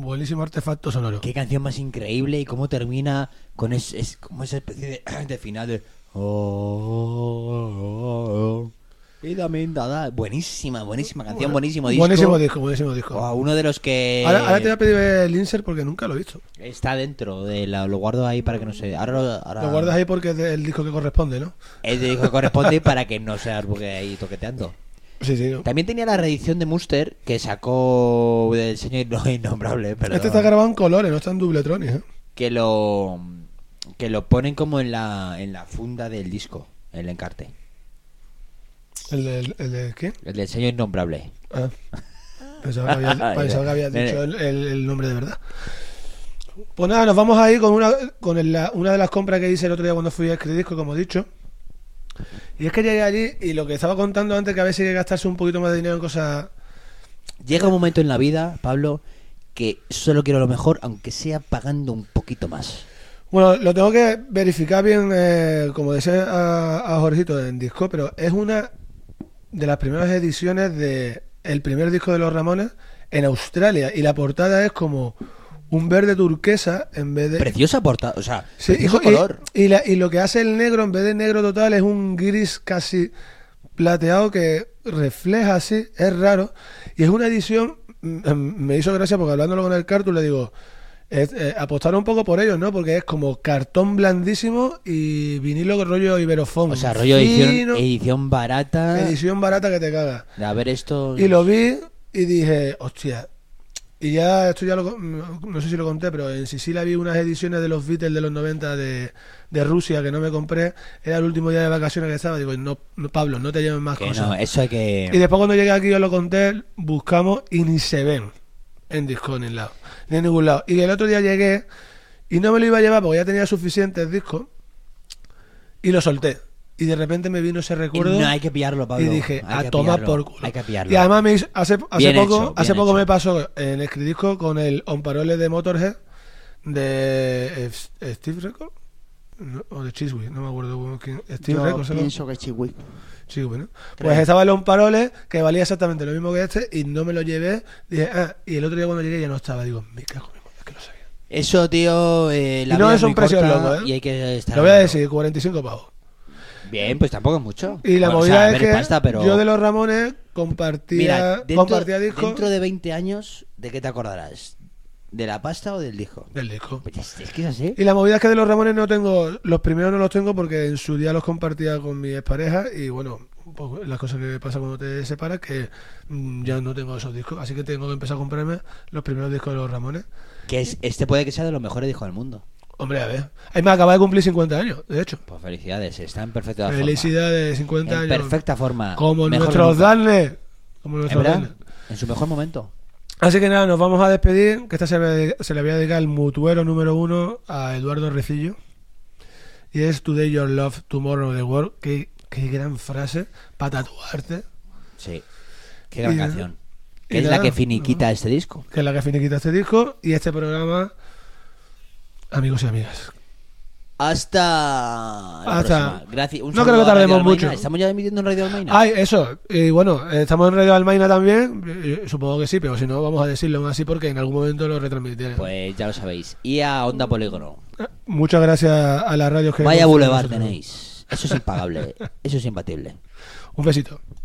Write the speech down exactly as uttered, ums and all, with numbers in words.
buenísimo artefacto sonoro. Qué canción más increíble y cómo termina con es, es como esa especie de, de final de... Oh, oh, oh, oh. Y también dada. Buenísima, buenísima canción, buenísimo disco. Buenísimo disco, buenísimo disco. Oh, uno de los que... Ahora, ahora te voy a pedir el insert porque nunca lo he visto. Está dentro, de la, lo guardo ahí para que no se... Ahora, lo- ahora... Lo guardas ahí porque es el disco que corresponde, ¿no? El disco que corresponde para que no se arbugue ahí toqueteando. Sí, sí. ¿no? También tenía la reedición de Muster que sacó del señor no, innombrable, perdón, Este está grabado en colores, no está en Dubletronics, ¿eh? que lo que lo ponen como en la en la funda del disco, el encarte. ¿El de, el de qué? El del señor innombrable. Ah. Pensaba que había, pensaba que había dicho el, el, el nombre de verdad. Pues nada, nos vamos ahí con una con el, la, una de las compras que hice el otro día cuando fui a Escridisco, como he dicho. Y es que llegué allí y lo que estaba contando antes, que a veces hay que gastarse un poquito más de dinero en cosas... Llega un momento en la vida, Pablo, que solo quiero lo mejor, aunque sea pagando un poquito más. Bueno, lo tengo que verificar bien, eh, como decía a, a Jorgito en disco, pero es una de las primeras ediciones de el primer disco de los Ramones en Australia, y la portada es como un verde turquesa en vez de... Preciosa portada, o sea, Sí, precioso y, color. y, la- y lo que hace el negro, en vez de negro total, es un gris casi plateado que refleja así, es raro. Y es una edición, mm, me hizo gracia porque hablándolo con el Cartu le digo, es, eh, apostar un poco por ellos, ¿no? Porque es como cartón blandísimo y vinilo rollo iberofón. O sea, rollo fino, edición, edición barata. edición barata que te caga. A ver esto. Y lo vi y dije, hostia. Y ya, esto ya lo, no sé si lo conté, pero en Sicilia vi unas ediciones de los Beatles de los noventa de, de Rusia que no me compré. Era el último día de vacaciones que estaba. Digo, no, no Pablo, no te lleves más Que cosas. no, eso hay que. Y después cuando llegué aquí yo lo conté, buscamos y ni se ven en disco ni en lado, ni en ningún lado. Y el otro día llegué y no me lo iba a llevar porque ya tenía suficientes discos y lo solté. Y de repente me vino ese recuerdo. No hay que pillarlo, Pablo. Y dije, Hay a que tomar pillarlo, por culo. Hay que pillarlo. Y además me hizo- hace, hace Bien poco, hecho, bien hace poco hecho. me pasó en Escridisco con el On Parole de Motorhead de eh, Steve Record no, o de Chiswick, no me acuerdo quién. Steve Yo Record, ¿no? pienso que Chihui. Chiswick, ¿no? Pues estaba el On Parole que valía exactamente lo mismo que este y no me lo llevé. Dije, ah, y el otro día cuando llegué ya no estaba. Digo, me cago en mi madre, que lo sabía. Eso, tío. Eh, la Y no vida es un muy precio corta loco, ¿eh? Y hay que estar. Lo voy a decir, cuarenta y cinco pavos. Bien, pues tampoco es mucho. Y la Bueno, o movida sea, a es ver, que pasta, pero... yo de los Ramones compartía, Mira, dentro, compartía discos dentro de veinte años, ¿de qué te acordarás? ¿De la pasta o del disco? del disco. Pues es, es que es así. Y la movida es que de los Ramones no tengo, los primeros no los tengo porque en su día los compartía con mi expareja y bueno, un poco las cosas que pasa cuando te separas que mm, ya no tengo esos discos, así que tengo que empezar a comprarme los primeros discos de los Ramones. Que es, este puede que sea de los mejores discos del mundo. Hombre, a ver, ahí me acaba de cumplir cincuenta años, de hecho. Pues felicidades, está en perfecta forma. Felicidades, cincuenta En años. perfecta forma. Como Mejor nuestros nunca. Darnes. Como ¿Es nuestros verdad? Darnes. En su mejor momento. Así que nada, nos vamos a despedir, que esta se, le- se le voy a dedicar el mutuero número uno a Eduardo Recillo. Y es Today Your Love, Tomorrow the World. Qué, qué gran frase para tatuarte. Sí. Qué gran Y- canción. y Que es nada, la que finiquita este disco. Que es la que finiquita este disco y este programa, amigos y amigas. Hasta la Hasta- próxima. Gracias. Un No saludo creo que a tardemos Radio Almaina. mucho. ¿Estamos ya emitiendo en Radio Almaina? Ay, eso. Y bueno, eh, estamos en Radio Almaina también. eh, Supongo que sí, pero si no, vamos a decirlo aún así porque en algún momento lo retransmitiré. Pues ya lo sabéis. Y a Onda Polígono. Muchas gracias a las radios que... Vaya confian en boulevard nosotros. tenéis. Eso es impagable. Eso es imbatible. Un besito.